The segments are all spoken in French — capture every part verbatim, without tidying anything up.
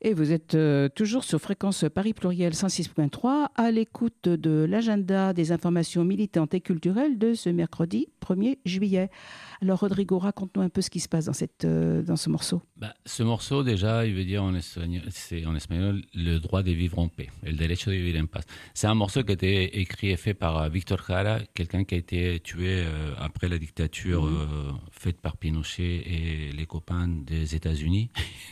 Et vous êtes euh, toujours sur Fréquence Paris Pluriel cent six point trois à l'écoute de l'agenda des informations militantes et culturelles de ce mercredi premier juillet. Alors Rodrigo, raconte-nous un peu ce qui se passe dans, cette, euh, dans ce morceau. Bah, ce morceau, déjà, il veut dire en espagnol, c'est en espagnol le droit de vivre en paix, el derecho de vivir en paz. C'est un morceau qui a été écrit et fait par Victor Jara, quelqu'un qui a été tué euh, après la dictature mmh. euh, faite par Pinochet et les copains des États-Unis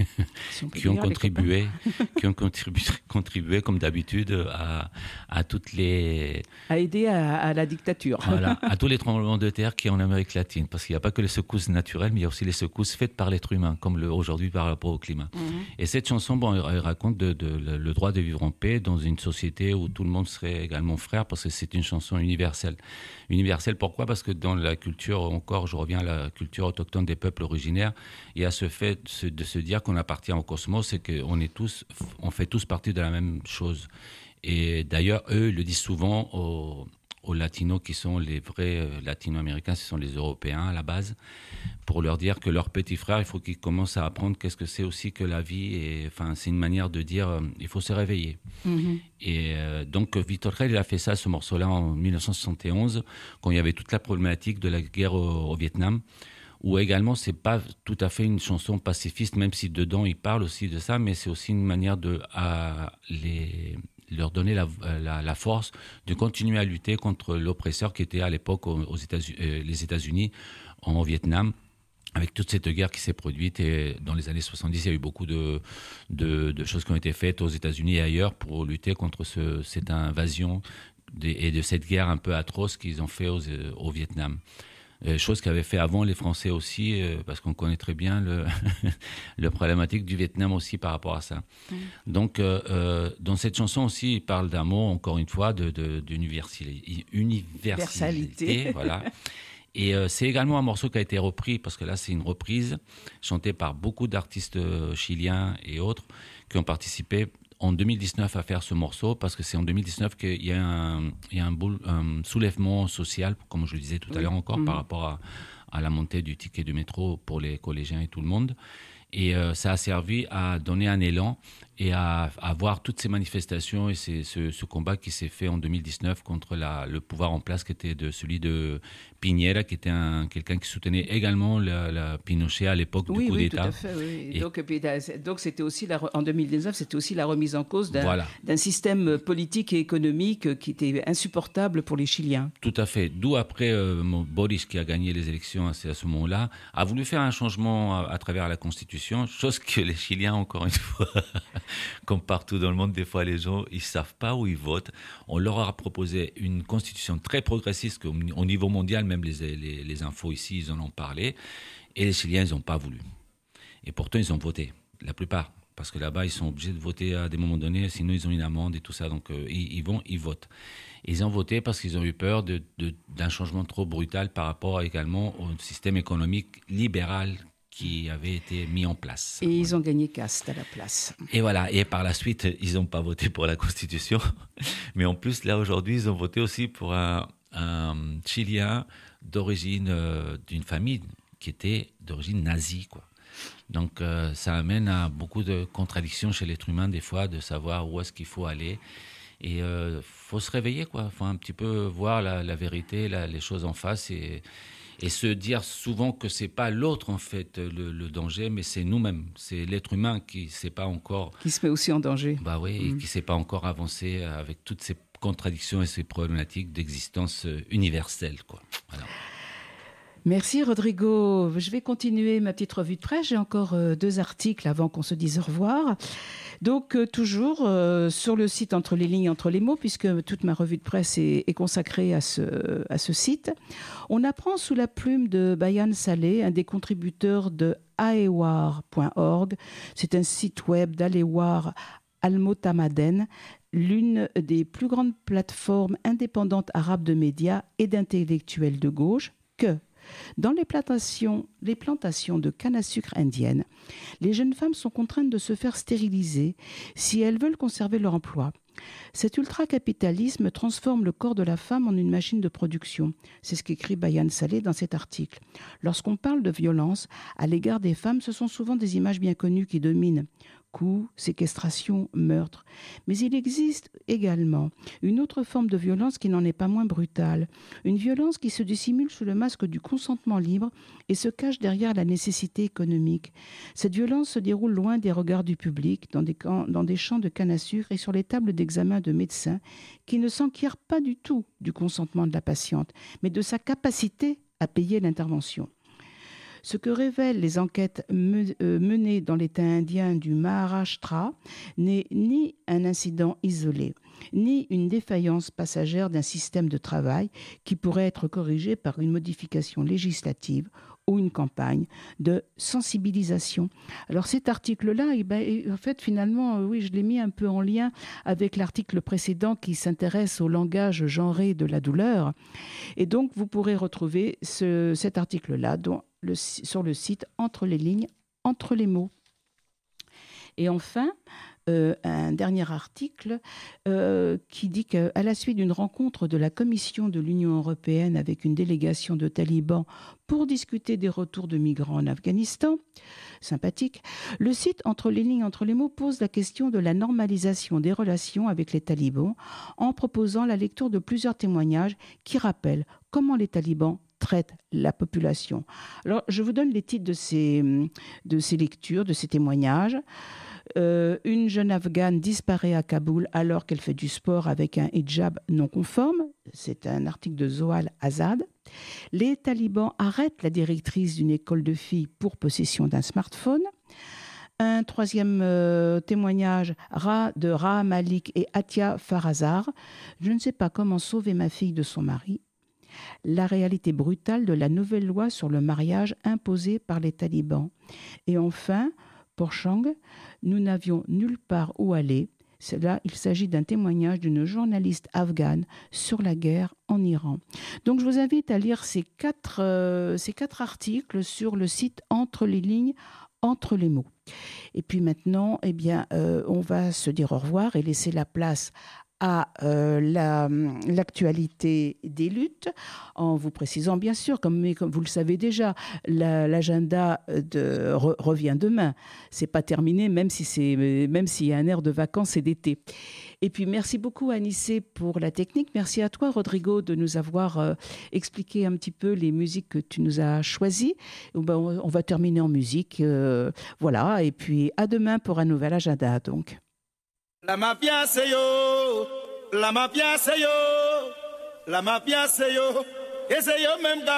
si qui ont contribué, qui ont contribué, contribué comme d'habitude à, à toutes les à aider à, à la dictature. Voilà, à tous les tremblements de terre qu'il y a en Amérique latine, parce qu'il n'y a pas que les secousses naturelles, mais il y a aussi les secousses faites par l'être humain, comme le, aujourd'hui par rapport au climat. Mmh. Et cette chanson, bon, elle, elle raconte de, de, de, le droit de vivre en paix dans une société où tout le monde serait également frère, parce que c'est une chanson universelle. Universelle, pourquoi ? Parce que dans la culture, encore, je reviens à la culture autochtone des peuples originaires, il y a ce fait de se dire qu'on appartient au cosmos et qu'on est tous, on fait tous partie de la même chose. Et d'ailleurs, eux, ils le disent souvent aux aux latinos qui sont les vrais euh, latino-américains, ce sont les Européens à la base, pour leur dire que leurs petits frères, il faut qu'ils commencent à apprendre qu'est-ce que c'est aussi que la vie. Et enfin, c'est une manière de dire, euh, il faut se réveiller. Mm-hmm. Et euh, donc, Victor Jara, il a fait ça, ce morceau-là, en dix-neuf cent soixante et onze, quand il y avait toute la problématique de la guerre au, au Vietnam, où également, c'est pas tout à fait une chanson pacifiste, même si dedans, il parle aussi de ça, mais c'est aussi une manière de à les leur donner la, la, la force de continuer à lutter contre l'oppresseur qui était à l'époque aux États-Unis, euh, les États-Unis en Vietnam, avec toute cette guerre qui s'est produite. Et dans les années soixante-dix, il y a eu beaucoup de, de, de choses qui ont été faites aux États-Unis et ailleurs pour lutter contre ce, cette invasion de, et de cette guerre un peu atroce qu'ils ont fait aux, au Vietnam. Euh, chose qu'avaient fait avant les Français aussi, euh, parce qu'on connaît très bien le, le problématique du Vietnam aussi par rapport à ça. Mmh. Donc, euh, euh, dans cette chanson aussi, il parle d'un mot, encore une fois, de, de, d'universalité. Universalité, voilà. Et euh, c'est également un morceau qui a été repris, parce que là, c'est une reprise chantée par beaucoup d'artistes chiliens et autres qui ont participé en deux mille dix-neuf à faire ce morceau, parce que c'est en deux mille dix-neuf qu'il y a un, il y a un, boule, un soulèvement social, comme je le disais tout à l'heure encore, mmh. par rapport à, à la montée du ticket de métro pour les collégiens et tout le monde. Et euh, ça a servi à donner un élan et à, à voir toutes ces manifestations et ces, ce, ce combat qui s'est fait en deux mille dix-neuf contre la, le pouvoir en place qui était de celui de Piñera, qui était un, quelqu'un qui soutenait également la, la Pinochet à l'époque oui, du coup oui, d'État. Tout à fait, oui. Et donc, donc c'était aussi la, en deux mille dix-neuf, c'était aussi la remise en cause d'un, voilà. d'un système politique et économique qui était insupportable pour les Chiliens. Tout à fait. D'où après euh, Boris, qui a gagné les élections à ce moment-là, a voulu faire un changement à, à travers la Constitution, chose que les Chiliens, encore une fois, comme partout dans le monde, des fois les gens, ils savent pas où ils votent. On leur a proposé une constitution très progressiste qu'au au niveau mondial, même les, les, les infos ici, ils en ont parlé. Et les Chiliens, ils n'ont pas voulu. Et pourtant, ils ont voté, la plupart. Parce que là-bas, ils sont obligés de voter à des moments donnés, sinon ils ont une amende et tout ça. Donc, euh, ils, ils vont, ils votent. Et ils ont voté parce qu'ils ont eu peur de, de, d'un changement trop brutal par rapport également au système économique libéral qui avait été mis en place. Et voilà. Ils ont gagné caste à la place. Et voilà. Et par la suite, ils n'ont pas voté pour la Constitution. Mais en plus, là, aujourd'hui, ils ont voté aussi pour un, un Chilien d'origine, euh, d'une famille qui était d'origine nazie, quoi. Donc, euh, ça amène à beaucoup de contradictions chez l'être humain, des fois, de savoir où est-ce qu'il faut aller. Et il euh, faut se réveiller, quoi. Il faut un petit peu voir la, la vérité, la, les choses en face et... Et se dire souvent que c'est pas l'autre en fait le, le danger, mais c'est nous-mêmes, c'est l'être humain qui sait pas encore. Qui se met aussi en danger. Bah oui, mmh. et qui sait pas encore avancer avec toutes ces contradictions et ces problématiques d'existence universelle, quoi. Voilà. Merci Rodrigo. Je vais continuer ma petite revue de presse. J'ai encore euh, deux articles avant qu'on se dise au revoir. Donc euh, toujours euh, sur le site Entre les lignes, entre les mots, puisque toute ma revue de presse est, est consacrée à ce, à ce site. On apprend sous la plume de Bayan Saleh, un des contributeurs de Alewar point org. C'est un site web d'Alewar Al-Motamaden, l'une des plus grandes plateformes indépendantes arabes de médias et d'intellectuels de gauche, que dans les plantations, les plantations de canne à sucre indiennes, les jeunes femmes sont contraintes de se faire stériliser si elles veulent conserver leur emploi. Cet ultra-capitalisme transforme le corps de la femme en une machine de production. C'est ce qu'écrit Bayan Saleh dans cet article. Lorsqu'on parle de violence à l'égard des femmes, ce sont souvent des images bien connues qui dominent. coups, séquestration, meurtre. Mais il existe également une autre forme de violence qui n'en est pas moins brutale. Une violence qui se dissimule sous le masque du consentement libre et se cache derrière la nécessité économique. Cette violence se déroule loin des regards du public, dans des, camps, dans des champs de canne à sucre et sur les tables d'examen de médecins qui ne s'enquièrent pas du tout du consentement de la patiente, mais de sa capacité à payer l'intervention. Ce que révèlent les enquêtes menées dans l'État indien du Maharashtra n'est ni un incident isolé, ni une défaillance passagère d'un système de travail qui pourrait être corrigé par une modification législative ou une campagne de sensibilisation. Alors cet article-là, eh ben, en fait, finalement, oui, je l'ai mis un peu en lien avec l'article précédent qui s'intéresse au langage genré de la douleur. Et donc, vous pourrez retrouver ce, cet article-là dont le, sur le site Entre les lignes, entre les mots. Et enfin, euh, un dernier article euh, qui dit qu'à la suite d'une rencontre de la Commission de l'Union européenne avec une délégation de talibans pour discuter des retours de migrants en Afghanistan, sympathique, le site Entre les lignes, entre les mots pose la question de la normalisation des relations avec les talibans en proposant la lecture de plusieurs témoignages qui rappellent comment les talibans traite la population. Alors, je vous donne les titres de ces, de ces lectures, de ces témoignages. Euh, une jeune Afghane disparaît à Kaboul alors qu'elle fait du sport avec un hijab non conforme. C'est un article de Zohal Azad. Les talibans arrêtent la directrice d'une école de filles pour possession d'un smartphone. Un troisième euh, témoignage Ra, de Raha Malik et Atia Farazar. Je ne sais pas comment sauver ma fille de son mari. La réalité brutale de la nouvelle loi sur le mariage imposée par les talibans. Et enfin, pour Chang, nous n'avions nulle part où aller. Là, il s'agit d'un témoignage d'une journaliste afghane sur la guerre en Iran. Donc, je vous invite à lire ces quatre, euh, ces quatre articles sur le site Entre les lignes, entre les mots. Et puis maintenant, eh bien, euh, on va se dire au revoir et laisser la place à euh, la, l'actualité des luttes, en vous précisant bien sûr, comme, mais comme vous le savez déjà, la, l'agenda de, re, revient demain. C'est pas terminé, même si c'est, même s'il y a un air de vacances et d'été. Et puis merci beaucoup Anissé pour la technique. Merci à toi Rodrigo de nous avoir euh, expliqué un petit peu les musiques que tu nous as choisies. Ben, on, on va terminer en musique, euh, voilà. Et puis à demain pour un nouvel agenda donc. La mafia c'est yo, la mafia c'est yo, la mafia c'est yo, et c'est yo même